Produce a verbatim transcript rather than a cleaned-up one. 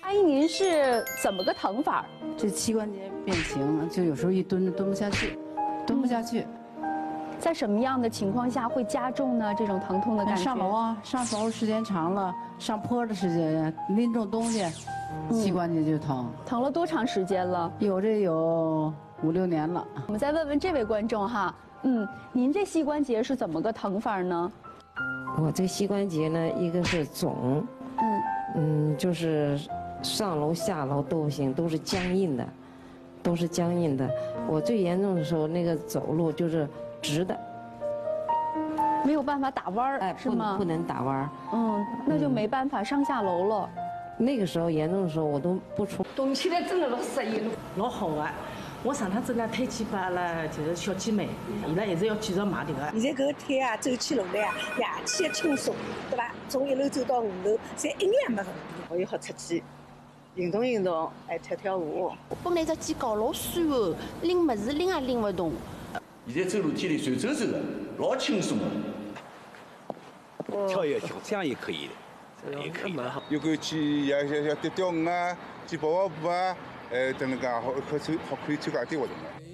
阿姨，您是怎么个疼法？ 这膝关节变形，就有时候一蹲蹲不下去，蹲不下去。 在什么样的情况下会加重呢？这种疼痛的感觉？ 上楼啊，上楼时间长了，上坡的时间，拎重东西，膝关节就疼。 嗯、疼了多长时间了？ 有这有五六年了。 我们再问问这位观众哈，嗯，您这膝关节是怎么个疼法呢？ 我这膝关节呢，一个是肿，嗯嗯，就是上楼下楼都不行，都是僵硬的，都是僵硬的。我最严重的时候，那个走路就是直的， 没有办法打弯儿， 哎， 是吗？ 不能打弯儿。 嗯，那就没办法上下楼了。 嗯、那个时候严重的时候，我都不出。 动起来真的老适意了，老好啊！我上趟子呢推荐把了，就是小姐妹，伊拉一直要继续买这个。 现在搿个腿啊，走起路来啊，夜气轻松，对吧？从一楼走到五楼，侪一眼没问题。 我又好出去运动运动，还跳跳舞。 本来只肩高老酸哦，拎物事拎也拎不动。 现在走路天里随走走的，老轻松的。 跳也跳，这样也可以的，这样也可以。 有个去也也也钓钓鱼啊，去跑跑步啊，呃，等那个好可以好可以参加点活动的。